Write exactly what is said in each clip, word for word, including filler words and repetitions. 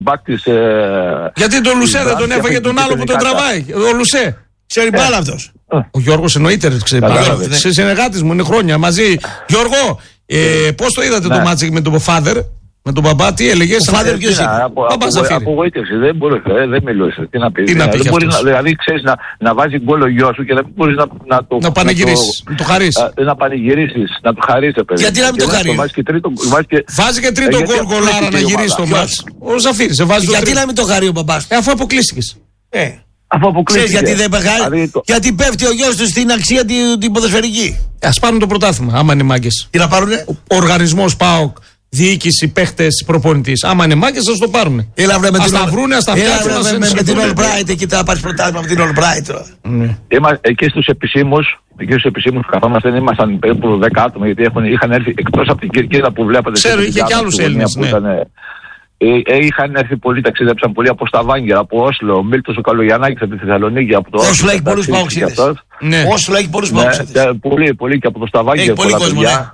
μπακ της... Ε, γιατί τον Λουσέ δεν τον έφαγε τον άλλο που τον τραβάει. Ο Λουσέ. Ξέρει μπάλα αυτός. Ο Γιώργος εννοείται ξέρει μπάλα. Σε συνεργάτης μου είναι χρόνια μαζί. Γιώργο, πώς το είδατε το μάτσι με τον Φάδερ? Με τον μπαμπά, τι έλεγε, ο Φάδερ ποιος είναι? Απογοήτευση, δεν μπορεί, δεν μιλούσε. Τι να πει. Τι να πει αυτός. Δηλαδή, ξέρεις να βάζει γκολ ο γιος σου και να μπορείς να το. Να πανηγυρίσεις, να το χαρίσεις. Να πανηγυρίσεις, να το χαρίσεις, παιδί. Γιατί να μην το χαρίσεις? Βάζει και τρίτο γκολ γκολάρα να γυρίσει το μάτς. Ο Ζαφύρης, γιατί να μην το χαρεί ο μπαμπάς? Αφού αποκλείστηκες. Αφού αποκλείστηκε. Γιατί δεν πεγάει, δηλαδή, το... γιατί πέφτει ο γιος του στην αξία την ποδοσφαιρική. Ας πάρουν το πρωτάθλημα, άμα είναι μάγκες. Τι να πάρουνε? Ο οργανισμός ΠΑΟΚ, διοίκηση, παίχτες, προπονητής. Άμα είναι μάγκες, θα το πάρουν. Έλα βρε με την All... βρούνε, ας τα φτιάξουν. Με, με την All Bright, εκεί θα πάρεις πρωτάθλημα με την All Bright. Ναι. Είμα, εκεί στους επισήμους, εκεί στους επισήμους που καθόμαστε, ήμασταν περίπου δέκα άτομα, γιατί έχουν, είχαν έρθει εκτός από την Κυρκίδα που βλέπετε. Ξέρω, είχε και άλλους Έλληνες. Ε, είχαν έρθει πολλοί, ταξίδεψαν πολλοί από Σταβάγγερα, από Όσλο, ο Μίλτος ο Καλογιαννάκης από τη Θεσσαλονίκη, από το Όσλο έχει πολλούς παοξίδες. Όσλο έχει πολλούς παοξίδες. Πολλοί, πολλοί και από το Σταβάγγερα, πολλά παιδιά.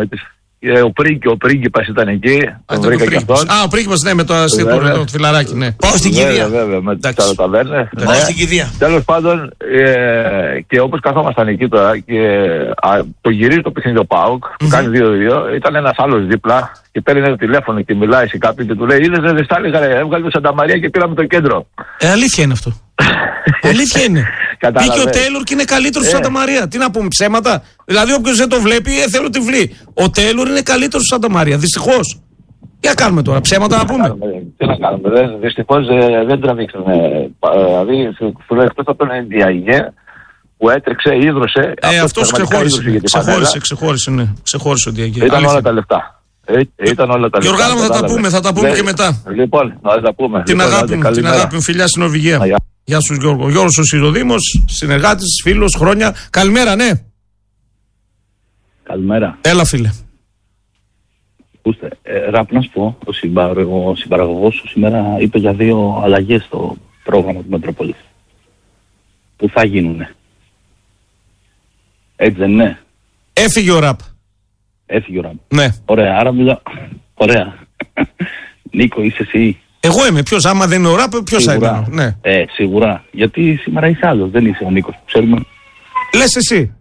Ο Πρίγκη, ο Πρίγκιπας ήταν εκεί. Τον βρήκα και αυτόν. Α, ο Πρίγκιπας, ναι, με το φιλαράκι, ναι. Πάω στην κηδεία. Βέβαια, με τις ταβέρνες. Πάω στην κηδεία. Τέλος πάντων, και όπως καθόμασταν εκεί τώρα και το γυρίζει το παιχνίδι ο ΠΑΟΚ, που κάνει δύο δύο, ήταν ένας άλλος δίπλα και παίρνει ένα τηλέφωνο και μιλάει σε κάποιον και του λέει: είδες, δεν στα έλεγα, έβγαλε το Σανταμαρία και πήραμε το κέντρο. Ε, αλήθεια είναι αυτό. Αλήθεια είναι. Μπήκε ο Τέιλορ και είναι καλύτερος του Σάντα Μαρία. Τι να πούμε, ψέματα? Δηλαδή, όποιος δεν το βλέπει, ε, θέλω τη βλή. Ο Τέιλορ είναι καλύτερος του Σάντα Μαρία. Δυστυχώς. Τι να κάνουμε τώρα, ψέματα να πούμε? Τι να κάνουμε, δυστυχώς δεν τραβήξαμε. Δηλαδή, σου λέω εκτός από τον Ενδιαγέ που έτρεξε, ίδρωσε. Ε, αυτός ξεχώρισε. Ξεχώρισε, ξεχώρισε, ναι. Ξεχώρισε ο Ενδιαγέ. Ήταν όλα τα λεφτά. Ήταν όλα τα λεφτά. Γιωργάνα μου, θα τα πούμε, θα τα πούμε και μετά. Λοιπόν, θα τα πούμε. Την αγάπη μου, την αγάπη μου, φιλιά στην Νορβηγία. Γεια σου Γιώργο. Γιώργος ο Σιδωδήμος, συνεργάτης, φίλος, χρόνια. Καλημέρα, ναι. Καλημέρα. Έλα φίλε. Ακούστε, ε, ραπ να σου πω, ο, συμπα, ο συμπαραγωγός σου σήμερα είπε για δύο αλλαγές στο πρόγραμμα του Μετρόπολης. Που θα γίνουνε. Έτσι δεν είναι? Έφυγε ο ραπ. Έφυγε ο ραπ. Ναι. Ωραία, άρα μιλά. Ωραία. Νίκο, είσαι εσύ? Εγώ είμαι. Ποιος, άμα δεν είναι ο ραπ, ποιος θα είναι? Ναι. Ε, σίγουρα. Γιατί σήμερα είσαι άλλος, δεν είσαι ο Νίκος που ξέρουμε. Λες εσύ.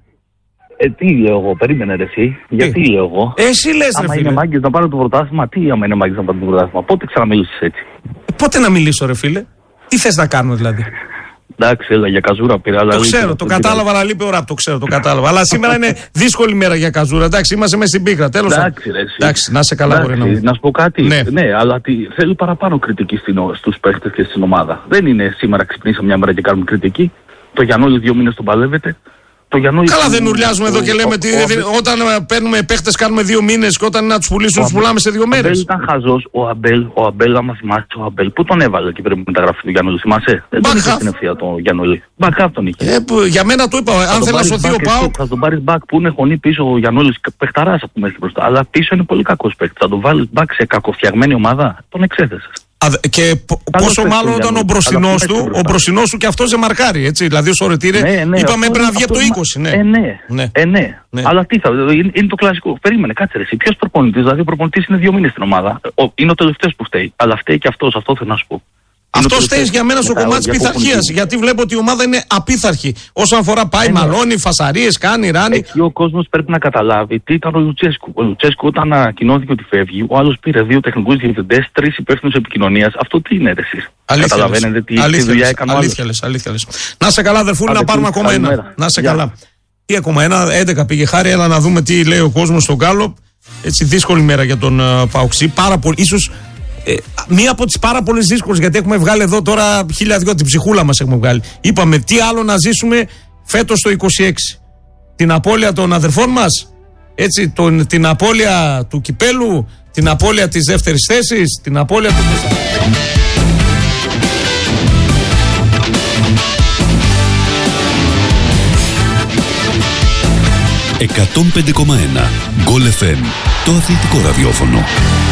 Ε, τι λέω εγώ, περίμενε ρε εσύ. Τι? Γιατί λέω εγώ. Εσύ λες ρε φίλε. Άμα είναι μάγκες να πάρω το πρωτάθλημα, τι άμα είναι μάγκες να πάρω το πρωτάθλημα? Πότε ξαναμίλησες έτσι? Ε, πότε να μιλήσω ρε φίλε? Τι θες να κάνω δηλαδή? Εντάξει, έλα για καζούρα πήρα. Το ξέρω, το κατάλαβα, αλλά λείπει ο ραπ, το ξέρω, το κατάλαβα. Αλλά σήμερα είναι δύσκολη μέρα για καζούρα. Εντάξει, είμαστε μέσα στην πίκρα. Τέλος πάντων. Εντάξει, να σε καλά, μπορεί να μου. Να σου πω κάτι. Ναι, ναι, αλλά τι, θέλει παραπάνω κριτική στους παίχτες και στην ομάδα. Δεν είναι σήμερα ξυπνήσαμε μια μέρα και κάνουμε κριτική. Το Γιαννόλη δύο μήνες τον παλεύεται. Καλά, δεν ουρλιάζουμε εδώ και λέμε ότι όταν παίρνουμε παίχτες κάνουμε δύο μήνες και όταν να τους πουλήσουμε τους πουλάμε σε δύο μέρες. Ο Αμπέλ ήταν χαζός. Ο Αμπέλ, ο Αμπέλ, άμα θυμάσαι, ο Αμπέλ, πού τον έβαλε και πρέπει να μεταγραφεί του Γιαννόλη, θυμάσαι? Δεν τον είχε στην ευθεία το Γιαννόλη. Μπακάπ τον είχε. Ε, για μένα το είπα, αν θέλει να σωθεί ο ΠΑΟΚ. Θα τον πάρεις μπακ που είναι χωνή πίσω ο Γιαννόλης, παιχταράς από μέσα μπροστά. Αλλά πίσω είναι πολύ κακός παίκτης. Θα τον βάλεις μπακ σε κακοφτιαγμένη ομάδα, τον εξέθεσες. Και πόσο μάλλον όταν ο μπροστινός του, ο μπροστινός του και αυτός δεν μαρκάρει, έτσι. Δηλαδή, όσο ρετήρε, ναι, ναι, είπαμε πρέπει να βγει από το είκοσι. Ναι. Ε, ναι. Ναι. Ε, ναι. ναι. Αλλά τι θα, είναι, είναι το κλασικό. Περίμενε, κάτσε ρε. Ποιος προπονητής, δηλαδή ο προπονητής είναι δύο μήνες στην ομάδα. Ο, είναι ο τελευταίος που φταίει. Αλλά φταίει και αυτός, αυτό θέλω να σου πω. Αυτό φταίει για μένα στο κομμάτι της πειθαρχίας. Γιατί βλέπω ότι η ομάδα είναι απίθαρχη. Όσον αφορά πάει, μαλώνει, φασαρίες, κάνει, ράνει. Εκεί ο κόσμος πρέπει να καταλάβει τι ήταν ο Λουτσέσκου. Ο Λουτσέσκου όταν ανακοινώθηκε ότι φεύγει, ο άλλος πήρε δύο τεχνικούς διευθυντές, τρεις υπεύθυνους επικοινωνίας. Αυτό τι είναι, εσείς? Καταλαβαίνετε τι, τι δουλειά έκανε ο άλλος? Αλήθεια λες. Να σε καλά, αδερφούλη, να πάρουμε ακόμα ένα. Να σε καλά. Τι ακόμα ένα, έντεκα πήγε χάρη, έλα να δούμε τι λέει ο κόσμος στον Γκάλοπ. Έτσι δύσκολη μέρα για τον Παοξή. Πάρα πολύ, ίσως. Ε, μία από τις πάρα πολλές δύσκολες, γιατί έχουμε βγάλει εδώ τώρα χίλια δυο, την ψυχούλα μας έχουμε βγάλει. Είπαμε τι άλλο να ζήσουμε φέτος το είκοσι έξι. Την απώλεια των αδερφών μας, έτσι, τον, την απώλεια του κυπέλου, την απώλεια της δεύτερης θέσης, την απώλεια του... εκατόν πέντε κόμμα ένα Γκολ εφ εμ, το αθλητικό ραδιόφωνο.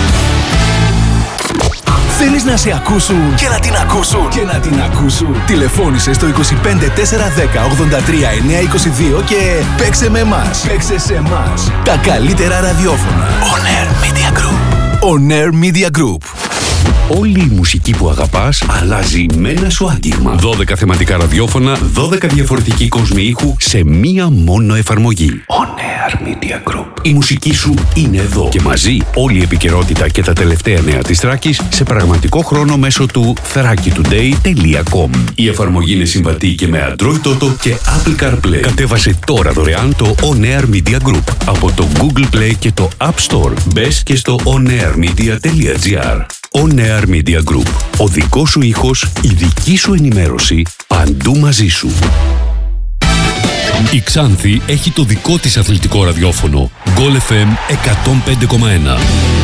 Θέλεις να σε ακούσουν και να την ακούσουν και να την ακούσουν? Τηλεφώνησε στο είκοσι πέντε τέσσερα δέκα ογδόντα τρία εννιακόσια είκοσι δύο και παίξε με εμάς. Παίξε σε εμάς. Τα καλύτερα ραδιόφωνα. On Air Media Group. On Air Media Group. Όλη η μουσική που αγαπάς αλλάζει με ένα σου άγγιγμα. δώδεκα θεματικά ραδιόφωνα, δώδεκα διαφορετικοί κόσμοι ήχου σε μία μόνο εφαρμογή. On Air Media Group. Η μουσική σου είναι εδώ και μαζί όλη η επικαιρότητα και τα τελευταία νέα της Θράκης σε πραγματικό χρόνο μέσω του θράκη τουντέι τελεία κομ. Η εφαρμογή είναι συμβατή και με Android Auto και Apple CarPlay. Κατέβασε τώρα δωρεάν το On Air Media Group από το Google Play και το App Store. Μπες και στο onairmedia τελεία gr. On Air Media Group. Ο δικός σου ήχος, η δική σου ενημέρωση, παντού μαζί σου. Η Ξάνθη έχει το δικό της αθλητικό ραδιόφωνο. Goal εφ εμ εκατόν πέντε κόμμα ένα.